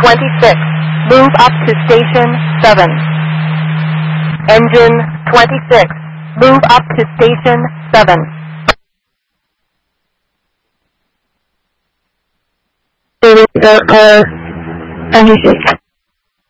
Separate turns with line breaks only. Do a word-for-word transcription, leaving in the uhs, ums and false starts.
twenty-six, move up to station seven. Engine twenty-six, move up to station seven.
There are ninety-six.